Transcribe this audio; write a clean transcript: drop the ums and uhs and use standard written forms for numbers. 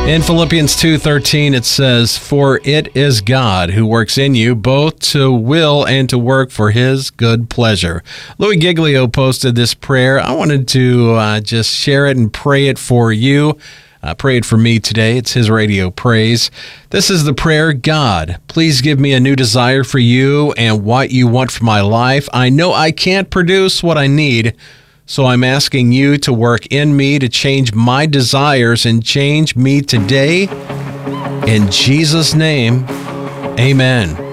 In Philippians 2:13, it says, "For it is God who works in you both to will and to work for his good pleasure." Louis Giglio posted this prayer. I wanted to just share it and pray it for you. Pray it for me today. It's his radio praise. This is the prayer. God, please give me a new desire for you and what you want for my life. I know I can't produce what I need, so I'm asking you to work in me to change my desires and change me today. In Jesus' name, amen.